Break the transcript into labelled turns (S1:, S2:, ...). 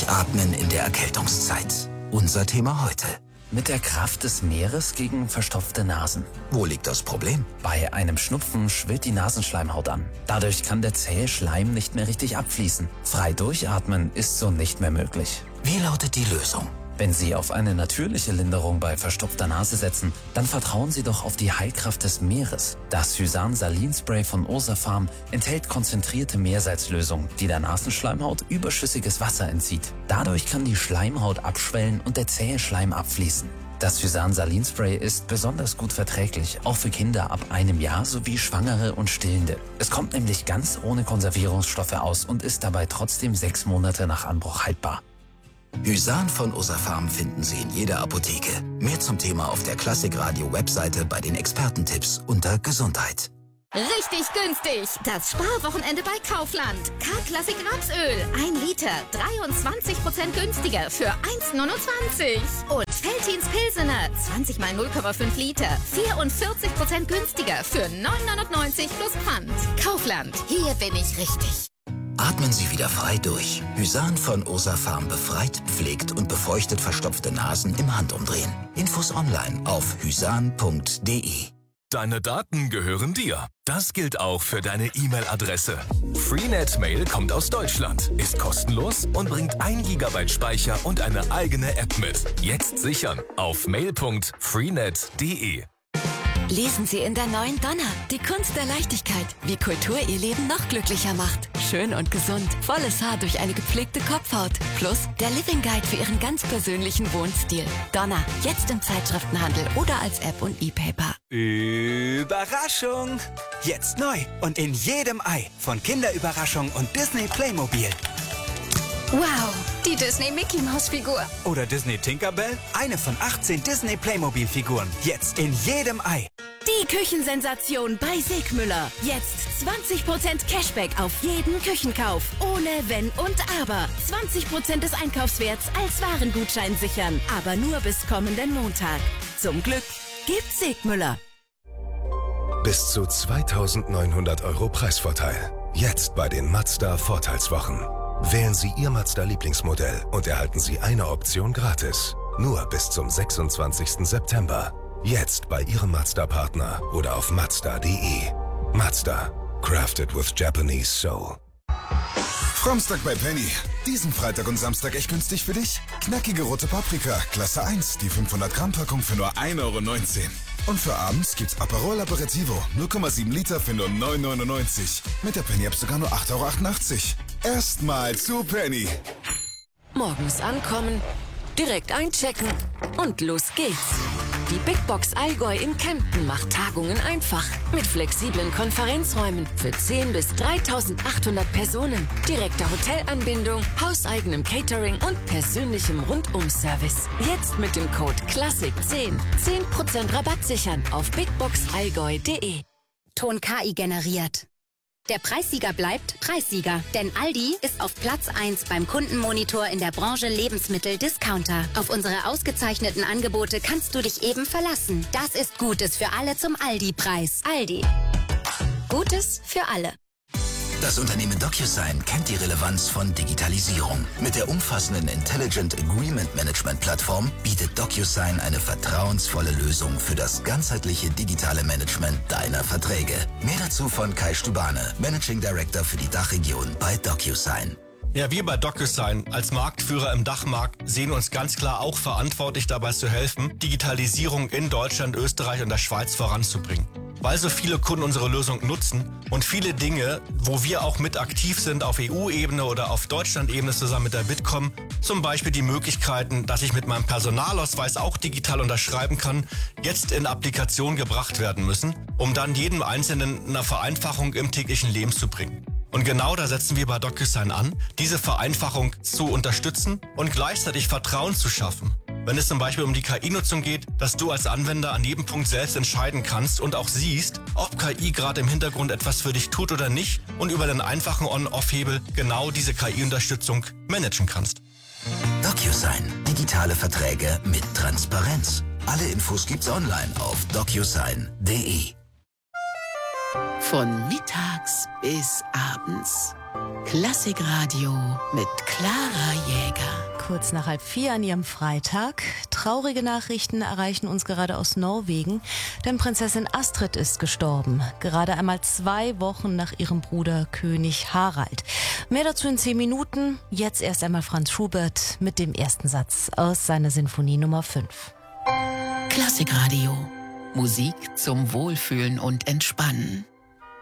S1: Atmen in der Erkältungszeit. Unser Thema heute.
S2: Mit der Kraft des Meeres gegen verstopfte Nasen.
S1: Wo liegt das Problem?
S2: Bei einem Schnupfen schwillt die Nasenschleimhaut an. Dadurch kann der zähe Schleim nicht mehr richtig abfließen. Frei durchatmen ist so nicht mehr möglich.
S1: Wie lautet die Lösung?
S2: Wenn Sie auf eine natürliche Linderung bei verstopfter Nase setzen, dann vertrauen Sie doch auf die Heilkraft des Meeres. Das Hysan-Salin-Spray von Ursafarm enthält konzentrierte Meersalzlösung, die der Nasenschleimhaut überschüssiges Wasser entzieht. Dadurch kann die Schleimhaut abschwellen und der zähe Schleim abfließen. Das Hysan-Salin-Spray ist besonders gut verträglich, auch für Kinder ab 1 Jahr sowie Schwangere und Stillende. Es kommt nämlich ganz ohne Konservierungsstoffe aus und ist dabei trotzdem 6 Monate nach Anbruch haltbar.
S1: Hysan von Ursafarm finden Sie in jeder Apotheke. Mehr zum Thema auf der Klassikradio-Webseite bei den Expertentipps unter Gesundheit.
S3: Richtig günstig! Das Sparwochenende bei Kaufland. K-Klassik Rapsöl. 1 Liter. 23% günstiger für 1,29. Und Veltins Pilsener. 20 mal 0,5 Liter. 44% günstiger für 9,99 plus Pfand. Kaufland. Hier bin ich richtig.
S1: Atmen Sie wieder frei durch. Hysan von Ursafarm befreit, pflegt und befeuchtet verstopfte Nasen im Handumdrehen. Infos online auf hysan.de.
S4: Deine Daten gehören dir. Das gilt auch für deine E-Mail-Adresse. Freenet Mail kommt aus Deutschland, ist kostenlos und bringt 1 GB Speicher und eine eigene App mit. Jetzt sichern auf mail.freenet.de.
S5: Lesen Sie in der neuen Donner. Die Kunst der Leichtigkeit. Wie Kultur Ihr Leben noch glücklicher macht. Schön und gesund. Volles Haar durch eine gepflegte Kopfhaut. Plus der Living Guide für Ihren ganz persönlichen Wohnstil. Donner. Jetzt im Zeitschriftenhandel oder als App und E-Paper.
S6: Überraschung! Jetzt neu und in jedem Ei. Von Kinderüberraschung und Disney Playmobil.
S3: Wow, die Disney Mickey Maus Figur.
S6: Oder Disney Tinkerbell. Eine von 18 Disney Playmobil Figuren. Jetzt in jedem Ei.
S7: Die Küchensensation bei Segmüller. Jetzt 20% Cashback auf jeden Küchenkauf. Ohne Wenn und Aber. 20% des Einkaufswerts als Warengutschein sichern. Aber nur bis kommenden Montag. Zum Glück gibt's Segmüller.
S8: Bis zu 2.900 € Preisvorteil. Jetzt bei den Mazda Vorteilswochen. Wählen Sie Ihr Mazda-Lieblingsmodell und erhalten Sie eine Option gratis. Nur bis zum 26. September. Jetzt bei Ihrem Mazda-Partner oder auf Mazda.de. Mazda. Crafted with Japanese Soul.
S9: Frommstag bei Penny. Diesen Freitag und Samstag echt günstig für dich. Knackige rote Paprika, Klasse 1, die 500 Gramm Packung für nur 1,19 € Und für abends gibt's Aperol Aperitivo, 0,7 Liter für nur 9,99 €. Mit der Penny-App sogar nur 8,88 €. Erstmal zu Penny.
S5: Morgens ankommen, direkt einchecken und los geht's. Die Big Box Allgäu in Kempten macht Tagungen einfach. Mit flexiblen Konferenzräumen für 10 bis 3.800 Personen, direkter Hotelanbindung, hauseigenem Catering und persönlichem Rundumservice. Jetzt mit dem Code CLASSIC10 10% Rabatt sichern auf bigboxallgäu.de.
S10: Ton KI generiert. Der Preissieger bleibt Preissieger, denn Aldi ist auf Platz 1 beim Kundenmonitor in der Branche Lebensmittel-Discounter. Auf unsere ausgezeichneten Angebote kannst du dich eben verlassen. Das ist Gutes für alle zum Aldi-Preis. Aldi. Gutes für alle.
S1: Das Unternehmen DocuSign kennt die Relevanz von Digitalisierung. Mit der umfassenden Intelligent Agreement Management Plattform bietet DocuSign eine vertrauensvolle Lösung für das ganzheitliche digitale Management deiner Verträge. Mehr dazu von Kai Stubane, Managing Director für die Dachregion bei DocuSign.
S11: Ja, wir bei DocuSign als Marktführer im Dachmarkt sehen uns ganz klar auch verantwortlich dabei zu helfen, Digitalisierung in Deutschland, Österreich und der Schweiz voranzubringen. Weil so viele Kunden unsere Lösung nutzen und viele Dinge, wo wir auch mit aktiv sind auf EU-Ebene oder auf Deutschland-Ebene zusammen mit der Bitkom, zum Beispiel die Möglichkeiten, dass ich mit meinem Personalausweis auch digital unterschreiben kann, jetzt in Applikation gebracht werden müssen, um dann jedem Einzelnen eine Vereinfachung im täglichen Leben zu bringen. Und genau da setzen wir bei DocuSign an, diese Vereinfachung zu unterstützen und gleichzeitig Vertrauen zu schaffen. Wenn es zum Beispiel um die KI-Nutzung geht, dass du als Anwender an jedem Punkt selbst entscheiden kannst und auch siehst, ob KI gerade im Hintergrund etwas für dich tut oder nicht und über den einfachen On-Off-Hebel genau diese KI-Unterstützung managen kannst.
S1: DocuSign. Digitale Verträge mit Transparenz. Alle Infos gibt's online auf docusign.de.
S12: Von mittags bis abends. Klassikradio mit Clara Jäger.
S13: Kurz nach 3:30 an ihrem Freitag. Traurige Nachrichten erreichen uns gerade aus Norwegen, denn Prinzessin Astrid ist gestorben. Gerade einmal 2 Wochen nach ihrem Bruder König Harald. Mehr dazu in 10 Minuten. Jetzt erst einmal Franz Schubert mit dem ersten Satz aus seiner Sinfonie Nummer 5.
S12: Klassikradio. Musik zum Wohlfühlen und Entspannen.